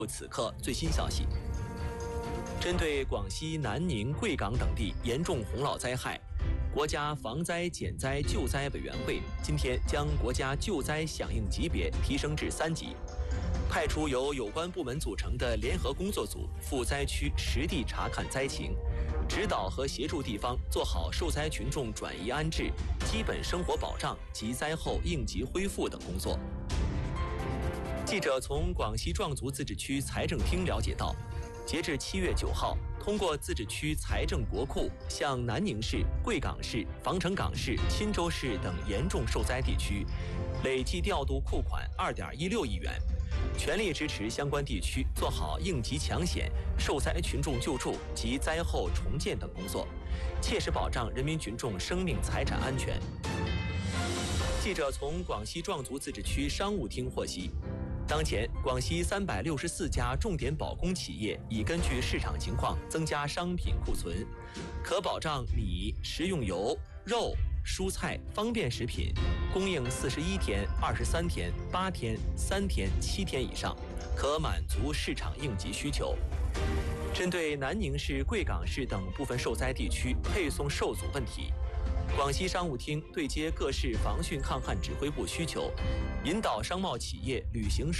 此刻最新消息，针对广西南宁、贵港等地严重洪涝灾害，国家防灾减灾救灾委员会今天将国家救灾响应级别提升至3级，派出由有关部门组成的联合工作组赴灾区实地查看灾情，指导和协助地方做好受灾群众转移安置、基本生活保障及灾后应急恢复等工作。记者从广西壮族自治区财政厅了解到，截至7月9号，通过自治区财政国库向南宁市、贵港市、防城港市、钦州市等严重受灾地区累计调度库款2.16亿元，全力支持相关地区做好应急抢险、受灾群众救助及灾后重建等工作，切实保障人民群众生命财产安全。记者从广西壮族自治区商务厅获悉，当前，广西364家重点保供企业已根据市场情况增加商品库存，可保障米、食用油、肉、蔬菜、方便食品供应41天、23天、8天、3天、7天以上，可满足市场应急需求。针对南宁市、贵港市等部分受灾地区配送受阻问题，广西商务厅对接各市防汛抗旱指挥部需求，引导商贸企业履行